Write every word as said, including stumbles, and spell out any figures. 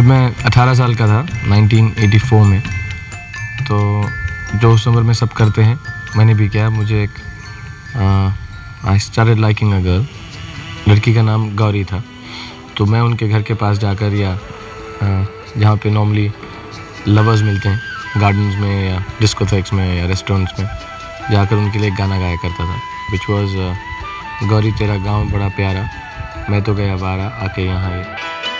जब मैं अठारह साल का था नाइनटीन एटी फोर में, तो जो उस उम्र में सब करते हैं मैंने भी किया। मुझे एक I started liking a girl, लड़की का नाम गौरी था। तो मैं उनके घर के पास जाकर, या जहाँ पे नॉर्मली लवर्स मिलते हैं गार्डन्स में या डिस्कोथेक्स में या रेस्टोरेंट्स में, जाकर उनके लिए गाना गाया करता था, विच वॉज गौरी तेरा गाँव बड़ा प्यारा, मैं तो गया बारा आके यहाँ ये।